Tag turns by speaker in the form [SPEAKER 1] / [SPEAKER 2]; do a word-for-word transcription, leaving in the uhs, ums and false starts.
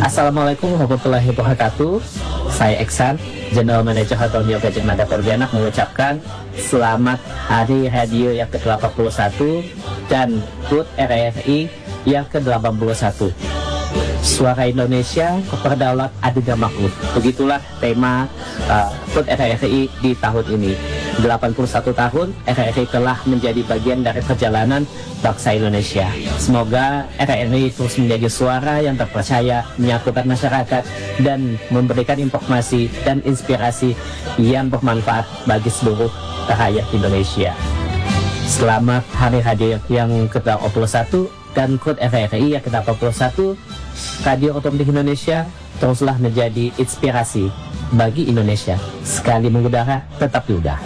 [SPEAKER 1] Assalamualaikum warahmatullahi wabarakatuh. Saya Eksan, General Manager Hotel New Gajah Mada Pontianak, mengucapkan selamat Hari Radio yang ke delapan puluh satu dan H U T R I I yang ke delapan puluh satu. Suara Indonesia, Berdaulat, Adil dan Makmur. Begitulah tema uh, H U T R I I di tahun ini. delapan puluh satu tahun R I I telah menjadi bagian dari perjalanan bangsa Indonesia. Semoga R I I terus menjadi suara yang terpercaya, menyatukan masyarakat, dan memberikan informasi dan inspirasi yang bermanfaat bagi seluruh rakyat Indonesia. Selamat Hari Radio yang ke delapan puluh satu dan H U T R I I yang ke delapan puluh satu. Radio Otomotif Indonesia teruslah menjadi inspirasi bagi Indonesia. Sekali mengudara, tetap di udara.